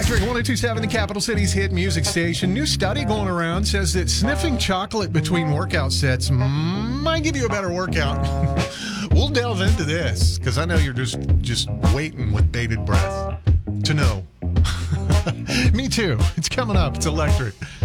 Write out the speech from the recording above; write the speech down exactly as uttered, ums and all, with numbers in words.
Electric one oh two point seven, the capital city's hit music station. New study going around says that sniffing chocolate between workout sets might give you a better workout. We'll delve into this because I know you're just, just waiting with bated breath to know. Me too. It's coming up. It's Electric.